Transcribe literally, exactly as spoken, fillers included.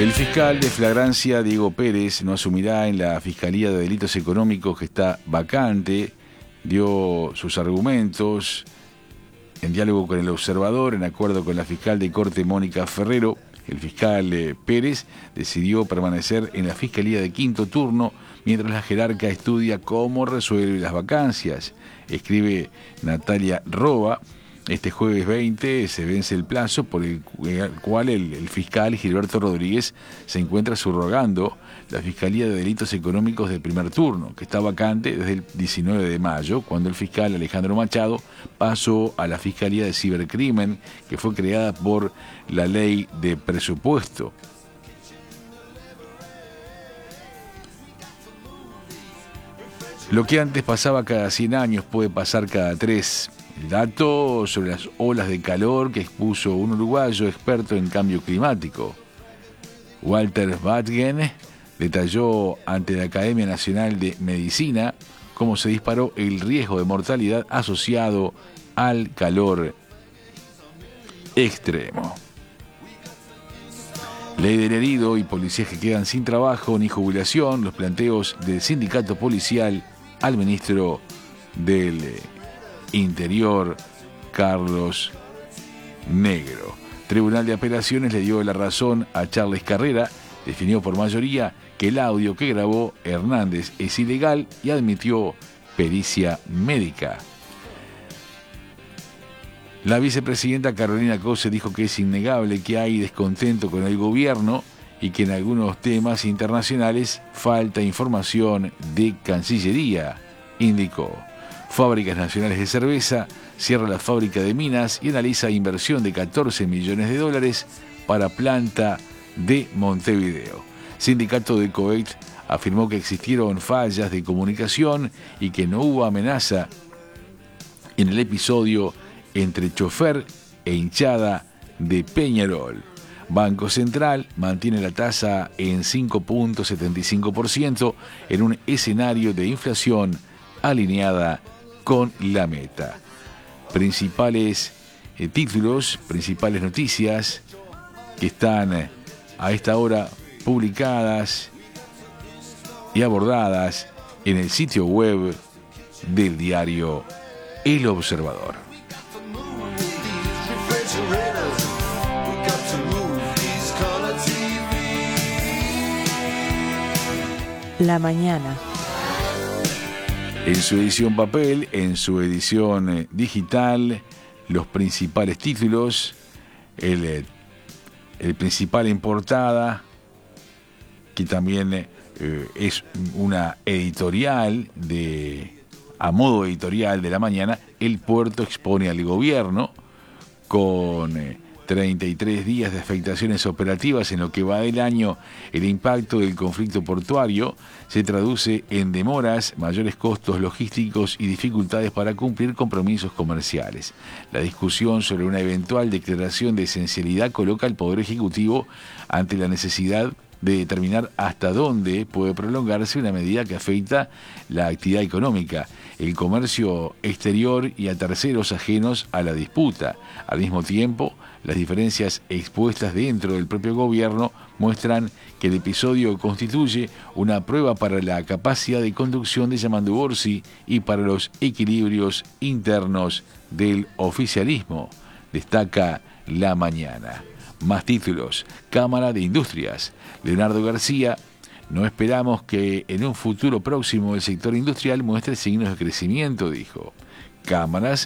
El fiscal de flagrancia, Diego Pérez, no asumirá en la Fiscalía de Delitos Económicos que está vacante. Dio sus argumentos en diálogo con El Observador, en acuerdo con la fiscal de corte Mónica Ferrero. El fiscal eh, Pérez decidió permanecer en la Fiscalía de quinto turno mientras la jerarca estudia cómo resuelve las vacancias. Escribe Natalia Roba. Este jueves veinte se vence el plazo por el cual el, el fiscal Gilberto Rodríguez se encuentra subrogando la Fiscalía de Delitos Económicos del primer turno, que está vacante desde el diecinueve de mayo, cuando el fiscal Alejandro Machado pasó a la Fiscalía de Cibercrimen, que fue creada por la Ley de Presupuesto. Lo que antes pasaba cada cien años puede pasar cada tres. El dato sobre las olas de calor que expuso un uruguayo experto en cambio climático. Walter Badgen detalló ante la Academia Nacional de Medicina cómo se disparó el riesgo de mortalidad asociado al calor extremo. Ley del herido y policías que quedan sin trabajo ni jubilación, los planteos del sindicato policial al ministro del Interior, Carlos Negro. Tribunal de Apelaciones le dio la razón a Charles Carrera, definió por mayoría que el audio que grabó Hernández es ilegal y admitió pericia médica. La vicepresidenta Carolina Cose dijo que es innegable que hay descontento con el gobierno y que en algunos temas internacionales falta información de Cancillería, indicó. Fábricas Nacionales de Cerveza cierra la fábrica de Minas y analiza inversión de catorce millones de dólares para planta de Montevideo. Sindicato de Coet afirmó que existieron fallas de comunicación y que no hubo amenaza en el episodio entre chofer e hinchada de Peñarol. Banco Central mantiene la tasa en cinco punto setenta y cinco por ciento en un escenario de inflación alineada con la meta. Principales eh, títulos, principales noticias que están eh, a esta hora publicadas y abordadas en el sitio web del diario El Observador. La mañana. En su edición papel, en su edición digital, los principales títulos, el, el principal en portada, que también eh, es una editorial, de, a modo editorial de La Mañana. El puerto expone al gobierno con eh, treinta y tres días de afectaciones operativas en lo que va del año. El impacto del conflicto portuario se traduce en demoras, mayores costos logísticos y dificultades para cumplir compromisos comerciales. La discusión sobre una eventual declaración de esencialidad coloca al Poder Ejecutivo ante la necesidad de determinar hasta dónde puede prolongarse una medida que afecta la actividad económica, el comercio exterior y a terceros ajenos a la disputa. Al mismo tiempo, las diferencias expuestas dentro del propio gobierno muestran que el episodio constituye una prueba para la capacidad de conducción de Yamandu Orsi y para los equilibrios internos del oficialismo, destaca La Mañana. Más títulos. Cámara de Industrias. Leonardo García: no esperamos que en un futuro próximo el sector industrial muestre signos de crecimiento, dijo. Cámaras